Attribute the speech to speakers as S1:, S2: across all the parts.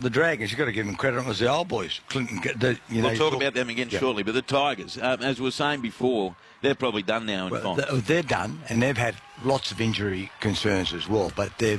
S1: the Dragons, you've got to give them credit. It was the old boys. Clinton,
S2: we'll talk about them again shortly. But the Tigers, as we were saying before, they're probably done now in finals.
S1: They're done, and they've had lots of injury concerns as well. But their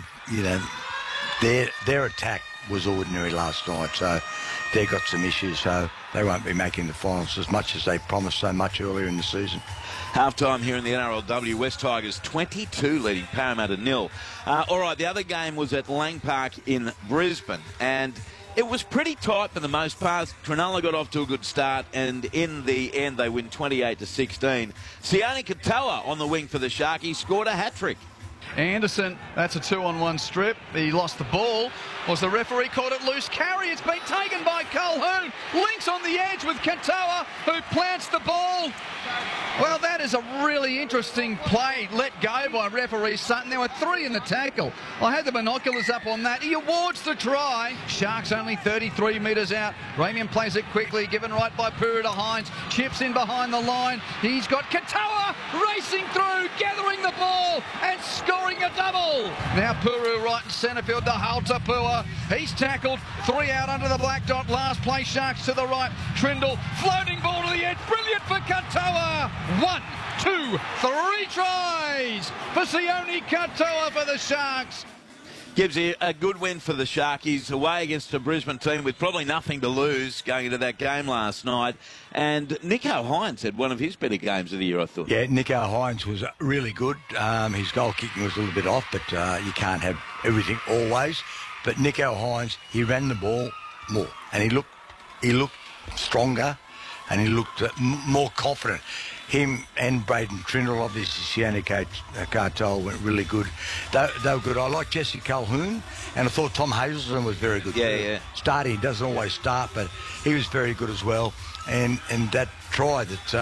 S1: attack was ordinary last night, so they've got some issues. So they won't be making the finals as much as they promised so much earlier in the season.
S2: Half-time here in the NRLW, West Tigers 22 leading Parramatta 0. All right, the other game was at Lang Park in Brisbane, and it was pretty tight for the most part. Cronulla got off to a good start, and in the end they win 28-16. Sione Katoa on the wing for the Sharkies scored a hat-trick.
S3: Anderson, that's a 2-on-1 strip. He lost the ball. Was the referee caught it loose? Carry, it's been taken by Colquhoun. Links on the edge with Katoa, who plants the ball. Well, that is a really interesting play let go by referee Sutton. There were 3 in the tackle. I had the binoculars up on that. He awards the try. Sharks only 33 metres out. Ramian plays it quickly, given right by Puru to Hines. Chips in behind the line. He's got Katoa racing through, gathering the ball and scoring a double. Now Puru right in centre field to Haltapua. He's tackled. 3 out under the black dot. Last play, Sharks to the right. Trindle, floating ball to the edge. Brilliant for Katoa. 1, 2, 3 tries for Sione Katoa for the Sharks.
S2: Gives you a good win for the Sharkies away against a Brisbane team with probably nothing to lose going into that game last night. And Nico Hines had one of his better games of the year, I thought.
S1: Yeah, Nico Hines was really good. His goal kicking was a little bit off, but you can't have everything always. But Nico Hines, he ran the ball more, and he looked stronger, and he looked more confident. Him and Braden Trindle, obviously Sione Katoa went really good. They were good. I like Jesse Colquhoun, and I thought Tom Hazelton was very good.
S2: Yeah.
S1: Starting, he doesn't always start, but he was very good as well. And that try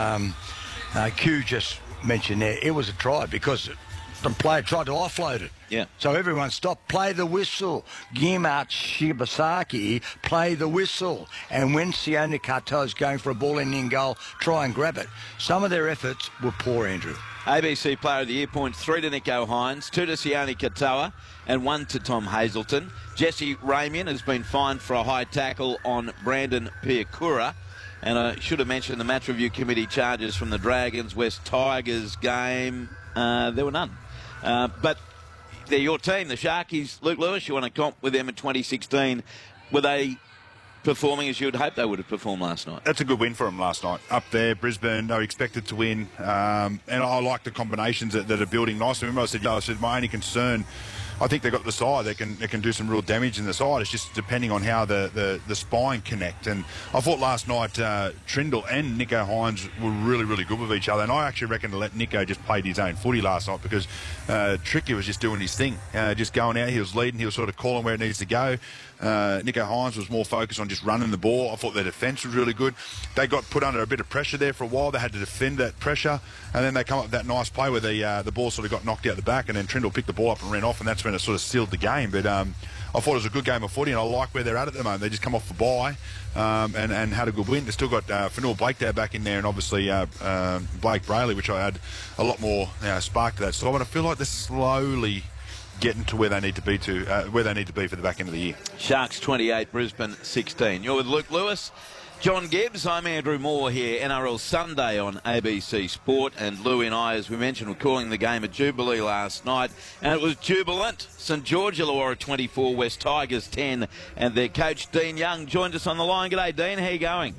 S1: that Q just mentioned there, it was a try because the player tried to offload it.
S2: Yeah.
S1: So everyone stopped, play the whistle. Guillemot Shibasaki, play the whistle. And when Sione Katoa is going for a ball in goal, try and grab it. Some of their efforts were poor, Andrew.
S2: ABC Player of the Year points 3 to Nico Hines, 2 to Sione Katoa, and 1 to Tom Hazelton. Jesse Ramian has been fined for a high tackle on Brandon Piakura. And I should have mentioned the match review committee charges from the Dragons West Tigers game. There were none. But they're your team, the Sharkies. Luke Lewis, you want to comp with them in 2016. Were they performing as you would hope they would have performed last night?
S4: That's a good win for them last night. Up there, Brisbane, they were expected to win. And I like the combinations that are building nicely. Remember I said my only concern, I think they've got the side. They can do some real damage in the side. It's just depending on how the spine connect. And I thought last night Trindle and Nico Hines were really, really good with each other. And I actually reckon to let Nico just play his own footy last night because Tricky was just doing his thing. Just going out, he was leading, he was sort of calling where it needs to go. Nico Hines was more focused on just running the ball. I thought their defence was really good. They got put under a bit of pressure there for a while. They had to defend that pressure. And then they come up with that nice play where the ball sort of got knocked out the back and then Trindle picked the ball up and ran off, and that's when it sort of sealed the game. But I thought it was a good game of footy, and I like where they're at the moment. They just come off the bye and had a good win. They've still got Fanua Blake back in there, and obviously Blake Brayley, which I had a lot more spark to that. So I feel like they're slowly getting to where they need to be for the back end of the year.
S2: Sharks 28, Brisbane 16. You're with Luke Lewis, John Gibbs. I'm Andrew Moore here. NRL Sunday on ABC Sport, and Lou and I, as we mentioned, were calling the game at Jubilee last night, and it was jubilant. St George Illawarra 24, West Tigers 10, and their coach Dean Young joined us on the line. G'day, Dean. How you going?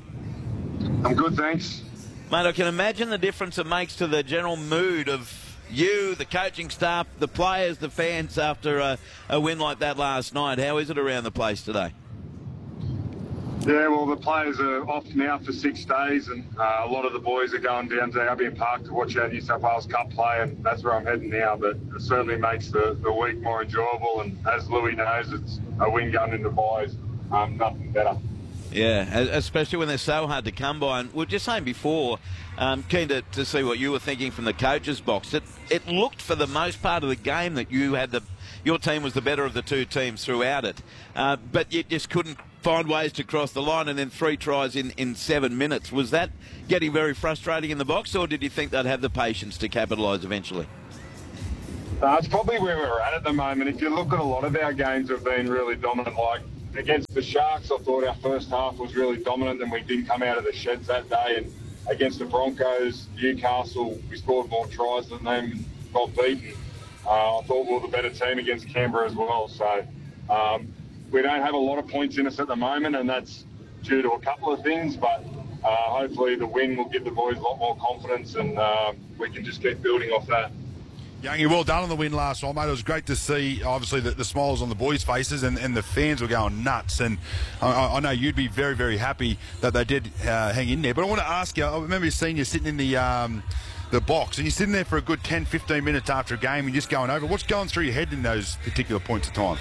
S5: I'm good, thanks.
S2: Mate, I can imagine the difference it makes to the general mood of you, the coaching staff, the players, the fans after a win like that last night. How is it around the place today?
S5: Yeah, well, the players are off now for 6 days, and a lot of the boys are going down to Albion Park to watch our New South Wales Cup play, and that's where I'm heading now. But it certainly makes the week more enjoyable, and as Louis knows, it's a win going into buys, nothing better.
S2: Yeah, especially when they're so hard to come by. And we were just saying before, keen to see what you were thinking from the coach's box. It looked for the most part of the game that your team was the better of the two teams throughout it, but you just couldn't find ways to cross the line, and then 3 tries in 7 minutes. Was that getting very frustrating in the box, or did you think they'd have the patience to capitalise eventually?
S5: It's probably where we're at the moment. If you look at a lot of our games have been really dominant, like against the Sharks, I thought our first half was really dominant and we didn't come out of the sheds that day. And against the Broncos, Newcastle, we scored more tries than them and got beaten. I thought we were the better team against Canberra as well. So we don't have a lot of points in us at the moment, and that's due to a couple of things, but hopefully the win will give the boys a lot more confidence, and we can just keep building off that.
S4: Youngie, well done on the win last night, mate. It was great to see, obviously, the smiles on the boys' faces, and the fans were going nuts. And I know you'd be very, very happy that they did hang in there. But I want to ask you, I remember seeing you sitting in the box, and you're sitting there for a good 10, 15 minutes after a game and just going over. What's going through your head in those particular points of time?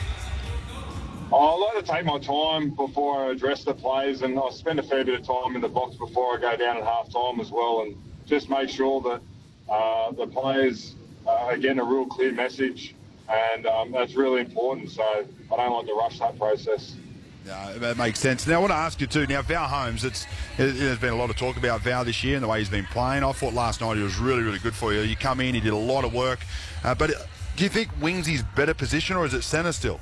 S5: I like to take my time before I address the players, and I spend a fair bit of time in the box before I go down at half-time as well, and just make sure that the players are getting a real clear message, and that's really important, so I don't like to rush that process.
S4: Yeah, that makes sense. Now, I want to ask you too, now, Val Holmes, there's been a lot of talk about Val this year and the way he's been playing. I thought last night he was really, really good for you. You come in, he did a lot of work, but do you think Wingsy's better position, or is it centre still?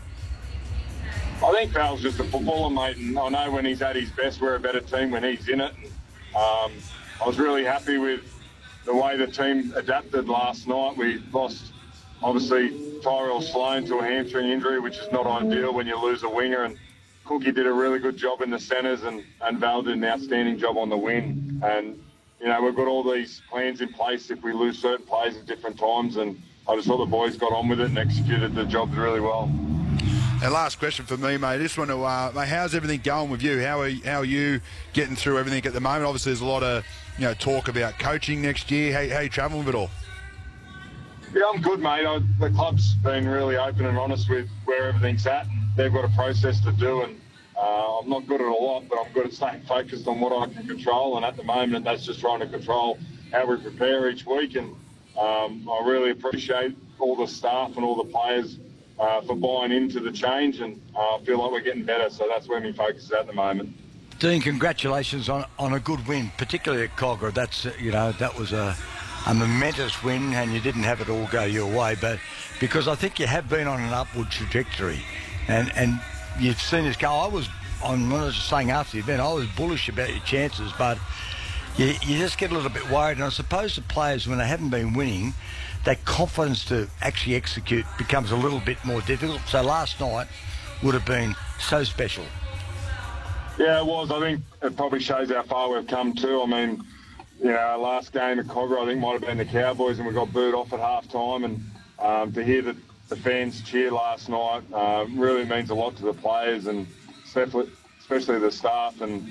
S5: I think Val's just a footballer, mate, and I know when he's at his best, we're a better team when he's in it. I was really happy with the way the team adapted last night. We lost, obviously, Tyrell Sloan to a hamstring injury, which is not ideal when you lose a winger, and Cookie did a really good job in the centres, and Val did an outstanding job on the wing. And, you know, we've got all these plans in place if we lose certain players at different times, and I just thought the boys got on with it and executed the jobs really well.
S4: And last question for me, mate. I just want to, mate, how's everything going with you? How are you getting through everything at the moment? Obviously, there's a lot of talk about coaching next year. How are you travelling with it all?
S5: Yeah, I'm good, mate. The club's been really open and honest with where everything's at. They've got a process to do, and I'm not good at a lot, but I'm good at staying focused on what I can control. And at the moment, that's just trying to control how we prepare each week. And I really appreciate all the staff and all the players for buying into the change, and I feel like we're getting better, so that's where my focus is at the moment.
S1: Dean, congratulations on a good win, particularly at Cogra. That's that was a momentous win, and you didn't have it all go your way, but because I think you have been on an upward trajectory, and you've seen this go. When I was saying after the event, I was bullish about your chances, but you just get a little bit worried, and I suppose the players, when they haven't been winning, that confidence to actually execute becomes a little bit more difficult. So last night would have been so special.
S5: Yeah, it was. I think it probably shows how far we've come too. I mean, our last game at Cogra, I think, might have been the Cowboys, and we got booed off at half-time. And to hear the fans cheer last night really means a lot to the players, and especially the staff. And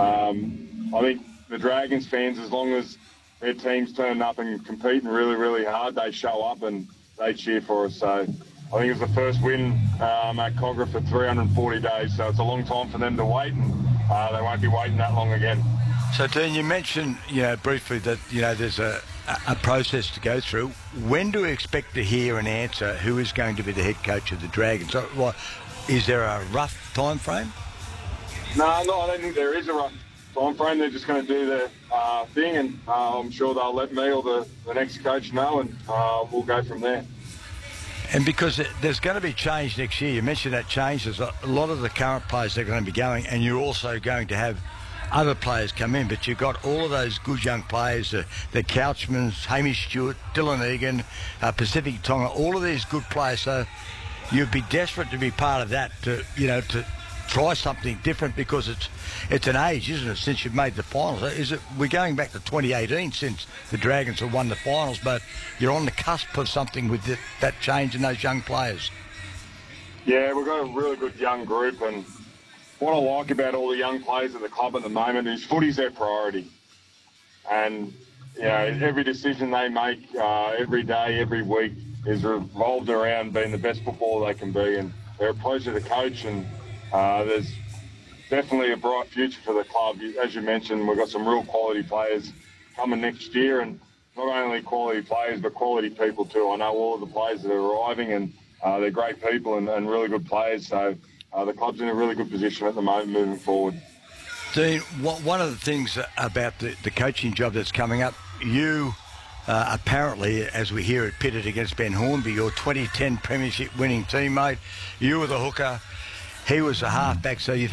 S5: I think the Dragons fans, as long as their teams turn up and competing really, really hard, they show up and they cheer for us. So I think it was the first win at Cogra for 340 days. So it's a long time for them to wait, and they won't be waiting that long again. So,
S1: Dean, you mentioned briefly that there's a process to go through. When do we expect to hear an answer who is going to be the head coach of the Dragons? So, is there a rough time frame?
S5: No, I don't think there is a rough time frame. They're just going to do their thing, and I'm sure they'll let me or the next coach know, and we'll go from there.
S1: And because there's going to be change next year, you mentioned that change. There's a lot of the current players that are going to be going, and you're also going to have other players come in, but you've got all of those good young players, the Couchmans, Hamish Stewart, Dylan Egan, Pacific Tonga, all of these good players. So you'd be desperate to be part of that, to try something different, because it's an age, isn't it, since you've made the finals? We're going back to 2018 since the Dragons have won the finals, but you're on the cusp of something with that change in those young players.
S5: Yeah, we've got a really good young group, and what I like about all the young players at the club at the moment is footy's their priority. And, every decision they make every day, every week is revolved around being the best footballer they can be. And they're a pleasure to coach, and there's definitely a bright future for the club. As you mentioned, we've got some real quality players coming next year, and not only quality players, but quality people too. I know all of the players that are arriving, and they're great people and really good players. So the club's in a really good position at the moment moving forward.
S1: Dean, one of the things about the coaching job that's coming up, you apparently, as we hear it, pitted against Ben Hornby, your 2010 premiership winning teammate. You were the hooker. He was a halfback, so you've